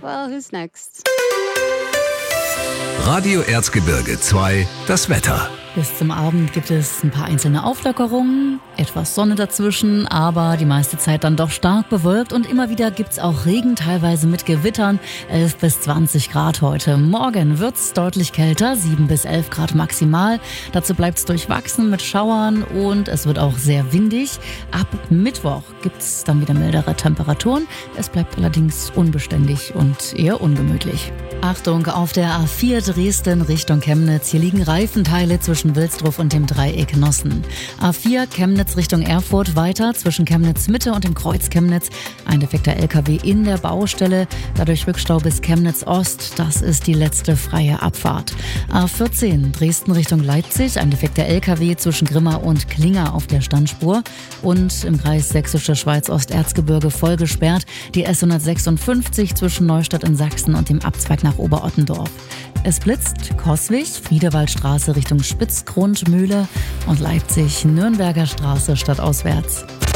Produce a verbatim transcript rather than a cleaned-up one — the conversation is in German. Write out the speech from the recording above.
Well, who's next? Radio Erzgebirge zwei, das Wetter. Bis zum Abend gibt es ein paar einzelne Auflockerungen, etwas Sonne dazwischen, aber die meiste Zeit dann doch stark bewölkt und immer wieder gibt's auch Regen, teilweise mit Gewittern, elf bis zwanzig Grad heute. Morgen wird's deutlich kälter, sieben bis elf Grad maximal. Dazu bleibt's durchwachsen mit Schauern und es wird auch sehr windig. Ab Mittwoch gibt's dann wieder mildere Temperaturen. Es bleibt allerdings unbeständig und eher ungemütlich. Achtung, auf der A vier Dresden Richtung Chemnitz. Hier liegen Reifenteile zwischen Wilsdruf und dem Dreieck Nossen. A vier Chemnitz Richtung Erfurt weiter zwischen Chemnitz Mitte und dem Kreuz Chemnitz. Ein defekter L K W in der Baustelle. Dadurch Rückstau bis Chemnitz Ost. Das ist die letzte freie Abfahrt. A vierzehn Dresden Richtung Leipzig. Ein defekter L K W zwischen Grimma und Klinger auf der Standspur. Und im Kreis Sächsische Schweiz Osterzgebirge voll gesperrt. Die S hundertsechsundfünfzig zwischen Neustadt in Sachsen und dem Abzweig nach Oberottendorf. Es blitzt Coswig, Friedewaldstraße Richtung Spitzgrundmühle und Leipzig, Nürnberger Straße stadtauswärts.